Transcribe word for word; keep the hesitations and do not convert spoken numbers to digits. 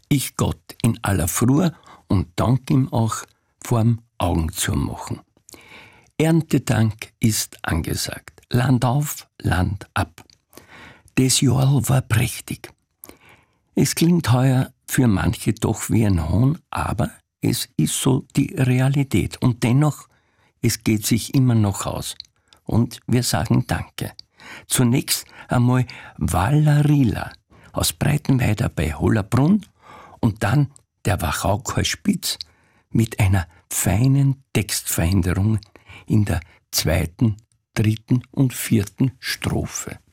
ich Gott in aller Früh und dank ihm auch vorm Augen zu machen. Erntedank ist angesagt. Land auf, Land ab. Das Jahr war prächtig. Es klingt heuer für manche doch wie ein Hohn, aber es ist so die Realität. Und dennoch, es geht sich immer noch aus. Und wir sagen Danke. Zunächst einmal Wallarila aus Breitenweider bei Hollabrunn und dann der Wachauker Spitz mit einer feinen Textveränderung in der zweiten, dritten und vierten Strophe.